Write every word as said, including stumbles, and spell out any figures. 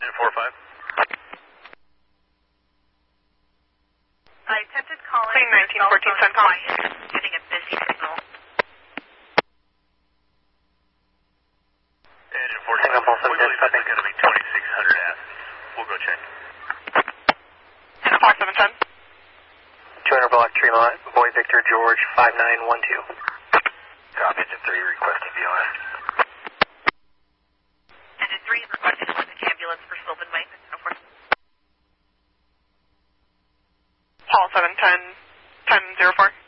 Engine four five. I attempted calling. Plane nineteen fourteen CENTCOM. Getting a busy signal. Engine four five. We believe this is going to be twenty-six hundred Athens. We'll go check. And Fox seven ten. two hundred block tree line, Boy Victor George five nine one two. Copy, Engine three requesting V O S. Engine three is requesting a Olympic ambulance for Sylvan Way. Paul seven ten ten zero four.